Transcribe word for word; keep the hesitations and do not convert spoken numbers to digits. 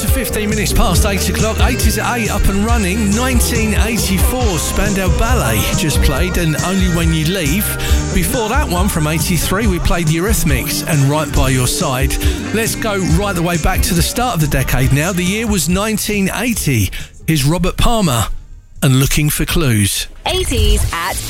to fifteen minutes past eight o'clock. eighties at eight, up and running. nineteen eighty-four, Spandau Ballet just played, and Only When You Leave. Before that one, from eighty-three, we played Eurythmics and Right By Your Side. Let's go right the way back to the start of the decade now. The year was nineteen eighty. Here's Robert Palmer and Looking for Clues. eighties at